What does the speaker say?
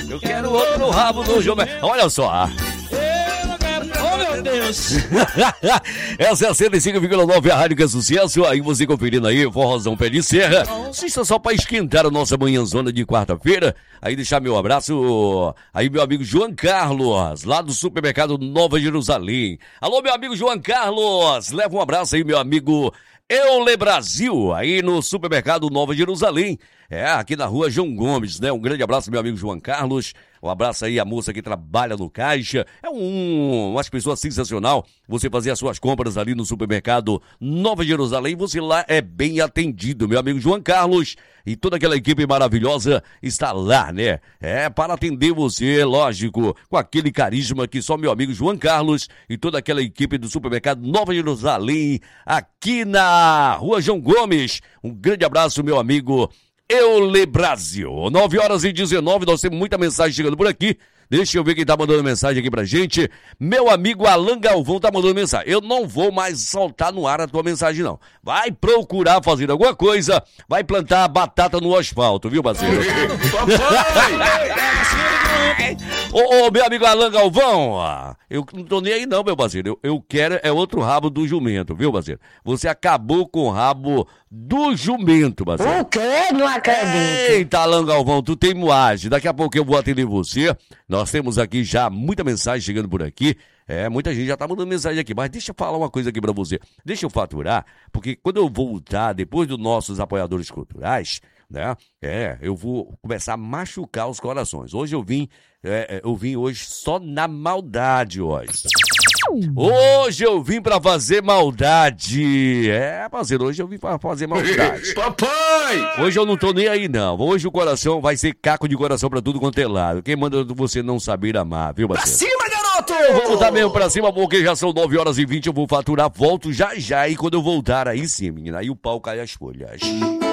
Eu quero outro rabo do jumento. Olha só. Meu Deus. Essa é a 105,9, a rádio que é sucesso. Aí você conferindo aí, forrozão pé de serra. Isso é só pra esquentar a nossa manhãzona de quarta-feira. Aí deixar meu abraço aí meu amigo João Carlos, lá do supermercado Nova Jerusalém. Alô, meu amigo João Carlos, leva um abraço aí, meu amigo Eule Brasil, aí no supermercado Nova Jerusalém. Aqui na rua João Gomes, né? Um grande abraço, meu amigo João Carlos. Um abraço aí à moça que trabalha no caixa. Uma pessoa sensacional. Você fazer as suas compras ali no supermercado Nova Jerusalém, você lá é bem atendido, meu amigo João Carlos. E toda aquela equipe maravilhosa está lá, né? Para atender você, lógico, com aquele carisma que só meu amigo João Carlos e toda aquela equipe do supermercado Nova Jerusalém, aqui na rua João Gomes. Um grande abraço, meu amigo Eule Brasil. 9h19, nós temos muita mensagem chegando por aqui. Deixa eu ver quem tá mandando mensagem aqui pra gente. Meu amigo Alan Galvão tá mandando mensagem. Eu não vou mais soltar no ar a tua mensagem, não. Vai procurar fazer alguma coisa, vai plantar batata no asfalto, viu, parceiro? Ô, meu amigo Alan Galvão, eu não tô nem aí não, meu parceiro. Eu quero outro rabo do jumento, viu, parceiro? Você acabou com o rabo do jumento, parceiro. O quê? Não acredito. Eita, Alan Galvão, tu tem moagem. Daqui a pouco eu vou atender você. Nós temos aqui já muita mensagem chegando por aqui. Muita gente já tá mandando mensagem aqui. Mas deixa eu falar uma coisa aqui pra você. Deixa eu faturar, porque quando eu voltar, depois dos nossos apoiadores culturais, né? Eu vou começar a machucar os corações. Hoje eu vim hoje só na maldade hoje. Hoje eu vim pra fazer maldade. Parceiro, hoje eu vim pra fazer maldade. Papai! Hoje eu não tô nem aí, não. Hoje o coração vai ser caco de coração pra tudo quanto é lado. Quem manda você não saber amar, viu, Pra parceiro? cima, garoto! Eu vou dar mesmo pra cima, porque já são 9h20, eu vou faturar, volto já. E quando eu voltar, aí sim, menina, aí o pau cai as folhas.